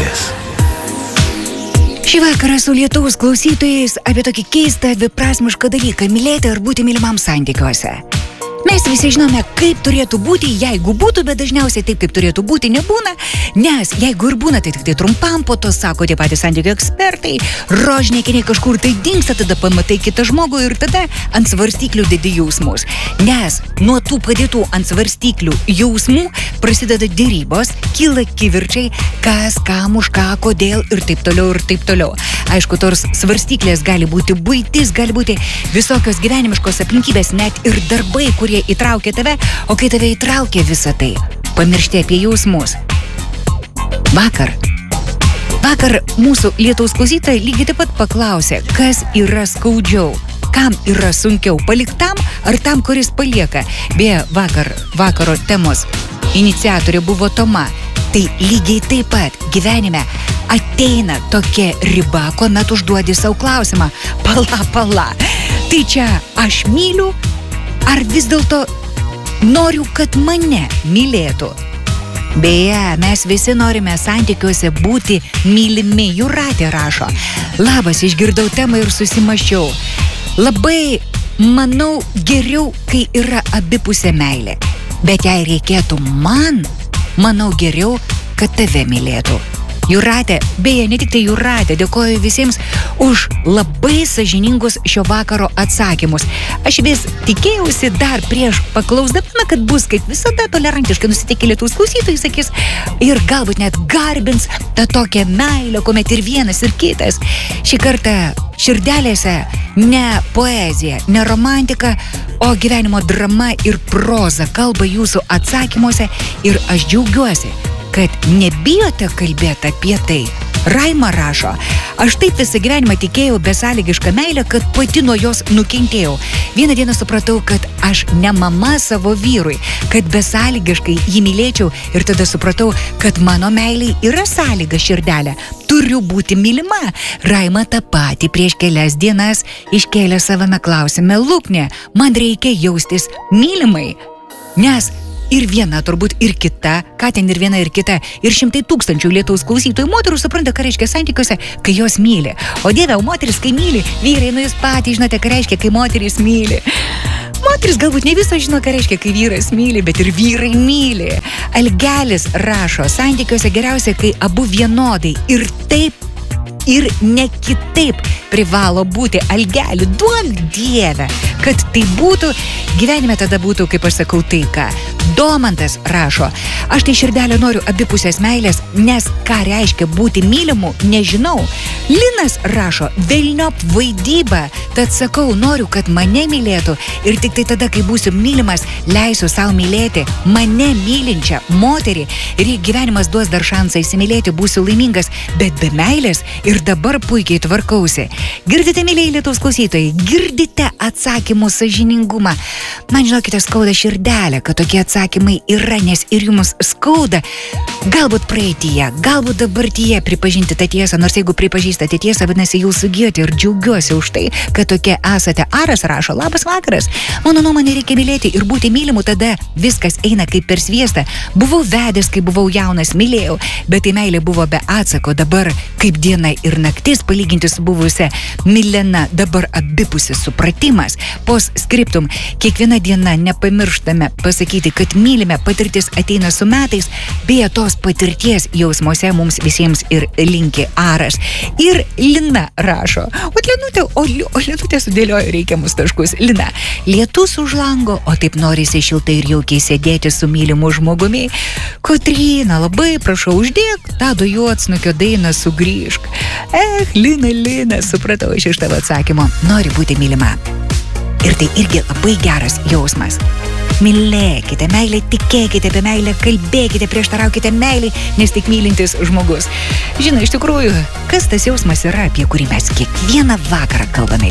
meilės. Šį vakarą su Lietuvos klausytojais apie tokį keistą, dviprasmišką dalyką – mylėti ar būti mylimam santykiuose. Mes visi žinome, kaip turėtų būti, jeigu būtų, bet dažniausiai taip, kaip turėtų būti, nebūna, nes jeigu ir būna, tai tik tai trumpam, po to sako tie patys santykių ekspertai, rožiniai kažkur tai dingsta, tada pamatai kitą žmogų ir tada ant svarstyklių dedi jausmus. Nes nuo tų padėtų ant svarstyklių jausmų prasideda dėrybos, kyla kivirčiai, kas, kam, už ką, kodėl ir taip toliau ir taip toliau. Aišku, tos svarstyklės gali būti buitis, gali būti visokios gyvenimiškos aplinkybės, net ir darbai, kurie įtraukia tave, o kai tave įtraukia visą tai, pamiršti apie jausmus. Vakar mūsų Lietuvos klausytojai lygiai taip pat paklausė, kas yra skaudžiau, kam yra sunkiau, paliktam ar tam, kuris palieka. Beje, vakaro temos iniciatorė buvo Toma. Tai lygiai taip pat gyvenime ateina tokia riba, kuomet užduodi savo klausimą. Pala. Tai čia aš myliu, ar vis dėlto noriu, kad mane mylėtų? Beje, mes visi norime santykiuose būti mylimi. Jūratė rašo. Labas, išgirdau temą ir susimaščiau. Labai, manau, geriau, kai yra abipusė meilė. Bet jei reikėtų manau geriau, kad tave mylėtų. Jūratė, beje, ne tik tai Jūratė, dėkoju visiems už labai sąžiningus šio vakaro atsakymus. Aš vis tikėjausi dar prieš paklausdama, kad bus kaip visada tolerantiškai nusiteikę Lietuvos klausytojai, sakys, ir galbūt net garbins tą tokią meilę, kuomet ir vienas, ir kitas. Šį kartą širdelėse ne poezija, ne romantika, o gyvenimo drama ir proza kalba jūsų atsakymuose ir aš džiaugiuosi, kad nebijote kalbėti apie tai. Raima rašo, aš taip visą gyvenimą tikėjau besąlygišką meilę, kad pati nuo jos nukentėjau. Vieną dieną supratau, kad aš ne mama savo vyrui, kad besąlygiškai jį mylėčiau ir tada supratau, kad mano meiliai yra sąlyga širdelė. Turiu būti mylima. Raima tą patį prieš kelias dienas iškėlė savame klausime. Luknė, man reikia jaustis mylimai, nes ir viena, turbūt ir kita, ką ten ir viena ir kita, ir šimtai tūkstančių Lietuvos klausytojų moterų supranta, ką reiškia santykiuose, kai jos myli. O Dieve, moteris, kai myli, vyrai, jūs patys žinote, ką reiškia, kai moteris myli. Moteris galbūt ne viso žino, ką reiškia, kai vyras myli, bet ir vyrai myli. Algelis rašo, santykiuose geriausia, kai abu vienodai ir taip, ir ne kitaip privalo būti. Algeli, duok Dieve, kad tai būtų, gyvenime tada būtų, kaip aš sakau, taika. Domantas rašo, aš tai širdelę noriu abipusės meilės, nes ką reiškia būti mylimu, nežinau. Linas rašo, velniop vaidyba, tad sakau, noriu, kad mane mylėtų ir tik tai tada, kai būsiu mylimas, leisiu savo mylėti mane mylinčią moterį ir jei gyvenimas duos dar šansą įsimylėti, būsiu laimingas, bet be meilės ir dabar puikiai tvarkausi. Girdite, mylėjai Lietuvos klausytojai, girdite atsakymų sąžiningumą. Man, žinokite, skauda širdelę, kad tokie atsakymai yra, nes ir jums skauda. Galbūt praeityje, galbūt dabartyje pripažinti tą tiesą, nors jeigu pripažįstate tiesą, vadinasi, jūs sugijote ir džiaugiuosi už tai, kad tokie esate. Aras rašo, labas vakaras. Mano nuomonė, reikia mylėti ir būti mylimu, tada viskas eina kaip per sviestą. Buvau vedęs, kai buvau jaunas, mylėjau, bet tai meilė buvo be atsako. Dabar kaip diena ir naktis palyginti su buvusia Milena, dabar abipusis supratimas. Post scriptum, kiekviena diena nepamirštame pasakyti, kad mylime, patirtis ateina su metais, beje, tos patirties jausmuose mums visiems ir linki Aras. Ir Lina rašo, o Linutė sudėliojo reikiamus taškus. Lina, lietus už lango, o taip norisi šiltai ir jaukiai sėdėti su mylimu žmogumi. Kotryna, labai prašau, uždėk Tado Juodsnukio dainą Sugrįžk. Lina, supratau iš tavo atsakymo. Nori būti mylima. Ir tai irgi labai geras jausmas. Mylėkite meilę, tikėkite apie meilę, kalbėkite, prieštaraukite meilį, nes tik mylintis žmogus. Žinai, iš tikrųjų, kas tas jausmas yra, apie kurį mes kiekvieną vakarą kalbame